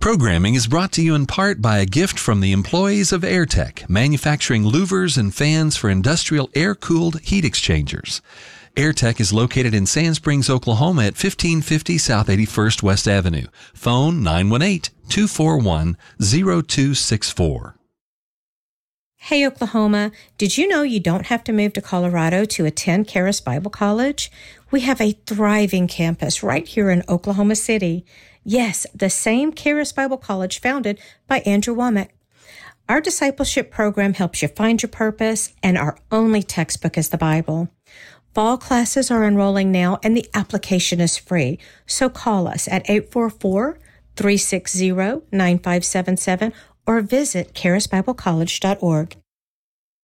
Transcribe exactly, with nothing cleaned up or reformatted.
Programming is brought to you in part by a gift from the employees of Airtech, manufacturing louvers and fans for industrial air-cooled heat exchangers. Airtech is located in Sand Springs, Oklahoma at fifteen fifty South eighty-first West Avenue. Phone nine one eight, two four one, zero two six four. Hey, Oklahoma, did you know you don't have to move to Colorado to attend Charis Bible College? We have a thriving campus right here in Oklahoma City. Yes, the same Charis Bible College founded by Andrew Wommack. Our discipleship program helps you find your purpose, and our only textbook is the Bible. Fall classes are enrolling now, and the application is free. So call us at eight four four, three six zero, nine five seven seven or visit charis bible college dot org.